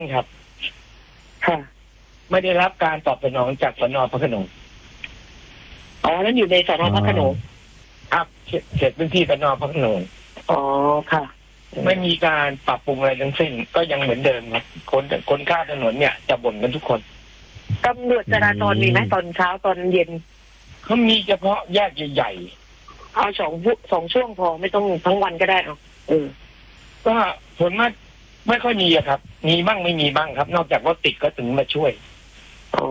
ครับค่ะไม่ได้รับการตอบสนองจากสน.พระโขนงอ๋อนั้นอยู่ในสน.พระโขนงครับเขตพื้นที่สน.พระโขนงอ๋อค่ะไม่มีการปรับปรุงอะไรทั้งสิ้นก็ยังเหมือนเดิมครับคนข้ามถนนเนี่ยจะบ่นกันทุกคนตำรวจจราจรมีไหมตอนเช้าตอนเย็นเขามีเฉพาะแยกใหญ่ๆเอาสองช่วงพอไม่ต้องทั้งวันก็ได้เอาก็ผลมากไม่ค่อยมีอะครับมีบ้างไม่มีบ้างครับนอกจากรถติดก็ถึงมาช่วยอ๋อ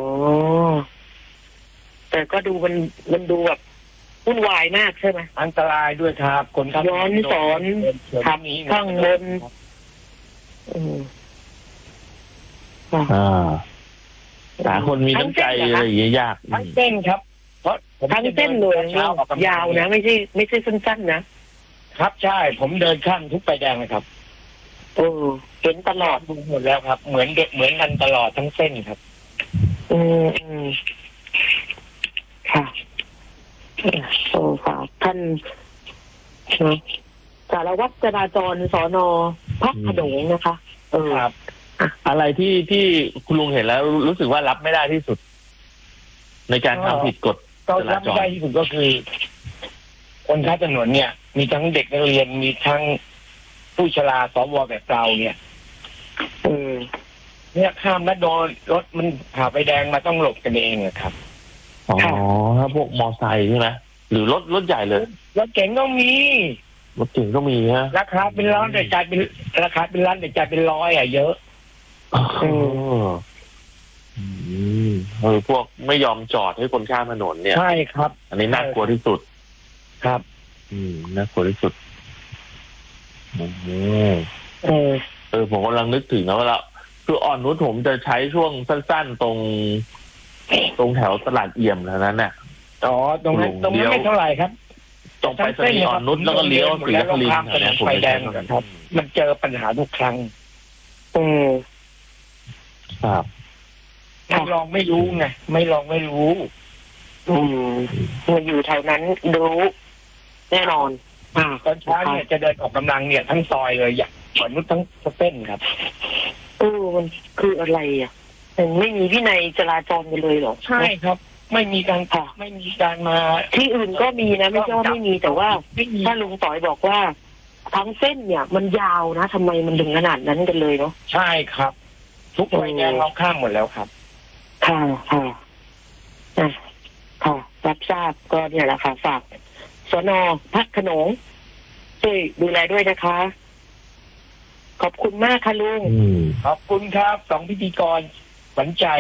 แต่ก็ดูมันดูแบบวุ่นวายมากใช่ไหมอันตรายด้วยครับคนขับย้อนสอนขับข้างบนหาคนมีน้ำใจอะไรอย่างเงี้ยยากทั้งเส้นครับเพราะทั้งเส้นเลยยาวนะไม่ใช่สั้นๆนะครับใช่ผมเดินข้ามทุกไฟแดงเลยครับเห็นตลอดหมดแล้วครับเหมือนกันตลอดทั้งเส้นครับค่ะค่ะท่านสารวัตรจราจรสน.พระโขนงนะคะครับอะไรที่คุณลุงเห็นแล้วรู้สึกว่ารับไม่ได้ที่สุดในการทำผิดกฎจราจรรับไม่ได้ที่สุดก็คือคนข้ามถนนเนี่ยมีทั้งเด็กนักเรียนมีทั้งผู้ชราสวแบบเราเนี่ยเนี่ยข้ามแล้วโดนรถมันผ่าไฟแดงมาต้องหลบกันเองครับอ๋อถ้าพวกมอไซค์ใช่ไหมหรือรถใหญ่เลยรถเก๋งก็มีรถเก๋งก็มีฮะราคาเป็นล้านแต่จ่ายเป็นราคาเป็นล้านแต่จ่ายเป็นร้อยเยอะพวกไม่ยอมจอดให้คนข้ามถนนเนี่ยใช่ครับอันนี้น่ากลัวที่สุดครับน่ากลัวที่สุดผมกำลังนึกถึงนะว่าคืออ่อนนุชผมจะใช้ช่วงสั้นๆตรงแถวตลาดเอี่ยมนั้นน่ะอ๋อตรงนั้นไม่เท่าไหร่ครับตรงไปสนีอ่อนนุชแล้วก็เลี้ยวศรีนครินทร์เนี่ยไฟแดงครับมันเจอปัญหาทุกครั้งครับไม่ลองไม่รู้ไงไม่ลองไม่รู้มันอยู่แถวนั้นรู้แน่นอนตอนเช้าเนี่ยจะเดินออกกำลังเนี่ยทั้งซอยเลยอย่างอ่อนนุชทั้งเส้นครับมันคืออะไรไม่มีวินัยจราจรกันเลยหรอใช่ครับไม่มีการไม่มีการมาที่อื่นก็มีนะไม่ใช่ว่าไม่มีแต่ว่าถ้าลุงต่อยบอกว่าทั้งเส้นเนี่ยมันยาวนะทำไมมันถึงขนาดนั้นกันเลยเนาะใช่ครับทุกไฟแดงเราข้ามหมดแล้วครับค่ะรับทราบก็เนี่ยแหละค่ะฝากสน.พระโขนงช่วยดูแลด้วยนะคะขอบคุณมากค่ะลุงขอบคุณครับสองพิธีกรหวานใจ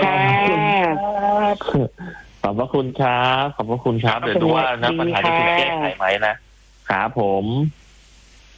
ขอบพระคุณครับขอบพระคุณครับเดี๋ยวดูว่านะปัญหาจะถูกแก้ไขไหมนะครับผม